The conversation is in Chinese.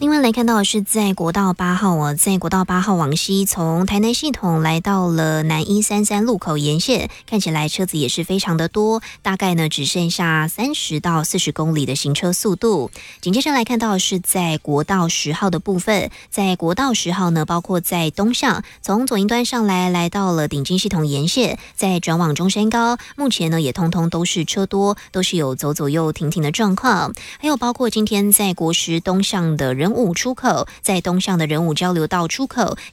另外来看到的是在国道8号在国道8号往西，从台南系统来到了南133路口沿线，看起来车子也是非常的多，大概呢只剩下30到40公里的行车速度。紧接着来看到的是在国道10号的部分，在国道10号呢，包括在东向从左营端上来到了顶金系统沿线，再转往中山高，目前呢也通通都是车多，都是有走左右停停的状况。还有包括今天在国10东向的仁武出口，在东向的仁武交流道出口